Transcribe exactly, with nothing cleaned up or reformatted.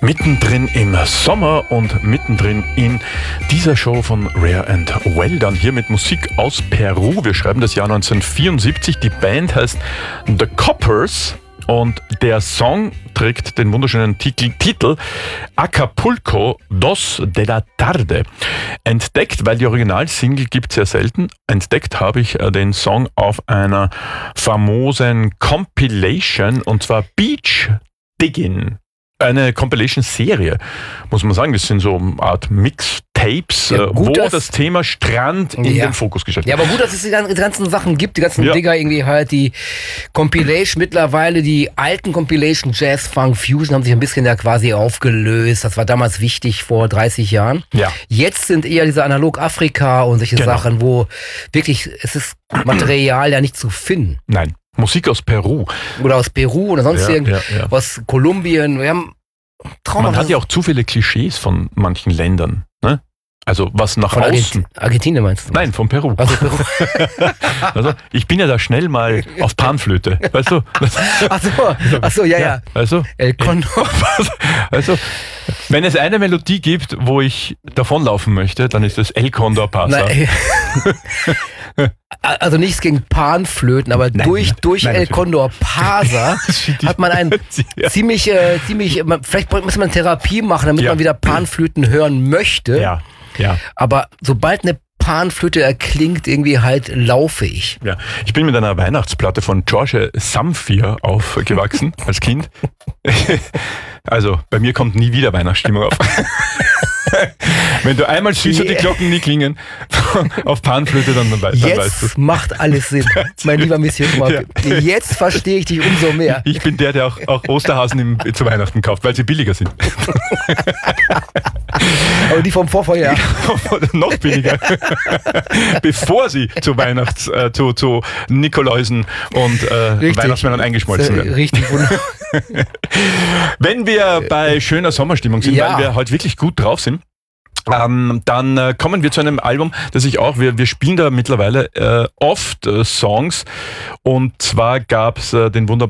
Mittendrin im Sommer und mittendrin in dieser Show von Rare and Well Done, hier mit Musik aus Peru. Wir schreiben das Jahr neunzehnhundertvierundsiebzig. Die Band heißt The Coppers und der Song trägt den wunderschönen Titel, Titel Acapulco dos de la Tarde. Entdeckt, weil die Originalsingle gibt es sehr selten, entdeckt habe ich den Song auf einer famosen Compilation, und zwar Beach Diggin'. Eine Compilation-Serie, muss man sagen. Das sind so eine Art Mixtapes, ja, gut, wo das, das Thema Strand in ja. den Fokus gestellt wird. Ja, aber gut, dass es die ganzen Sachen gibt, die ganzen ja. Digger irgendwie halt, die Compilation mittlerweile, die alten Compilation, Jazz, Funk, Fusion haben sich ein bisschen ja quasi aufgelöst. Das war damals wichtig vor dreißig Jahren. Ja. Jetzt sind eher diese Analog-Afrika und solche genau. Sachen, wo wirklich, es ist Material ja nicht zu finden. Nein. Musik aus Peru. Oder aus Peru oder sonst ja, irgend ja, ja. aus Kolumbien. Wir haben Man hat ja auch zu viele Klischees von manchen Ländern. Ne? Also was nach von außen. Argent- Argentinien meinst du? Nein, von Peru. Also Peru. Also ich bin ja da schnell mal auf Panflöte. Weißt du? Ach so, ach so, ja, ja. Also, El Condor. Also, wenn es eine Melodie gibt, wo ich davonlaufen möchte, dann ist das El Condor Pasa. Nein, also nichts gegen Panflöten, aber nein, durch, nein, durch nein, El natürlich. Condor Pasa hat man ein ja. ziemlich, äh, ziemlich, man, vielleicht muss man Therapie machen, damit ja. man wieder Panflöten hören möchte. Ja, ja. Aber sobald eine Panflöte erklingt, irgendwie halt laufe ich. Ja, ich bin mit einer Weihnachtsplatte von George Zamfir aufgewachsen als Kind. Also bei mir kommt nie wieder Weihnachtsstimmung auf. Wenn du einmal süßer die Glocken nie klingen auf Panflöte, dann, dann, dann Jetzt weißt du. Jetzt macht alles Sinn, mein lieber Monsieur. Ja. Jetzt verstehe ich dich umso mehr. Ich bin der, der auch, auch Osterhasen im, zu Weihnachten kauft, weil sie billiger sind. Aber die vom Vorvorjahr. Noch billiger. Bevor sie zu Weihnachts-, äh, zu, zu Nikoläusen und äh, Weihnachtsmännern eingeschmolzen werden. Richtig wunderbar. Wenn wir bei schöner Sommerstimmung sind, ja. weil wir heute wirklich gut drauf sind, ähm, dann äh, kommen wir zu einem Album, das ich auch, wir, wir spielen da mittlerweile äh, oft äh, Songs, und zwar gab es äh, den wunderbaren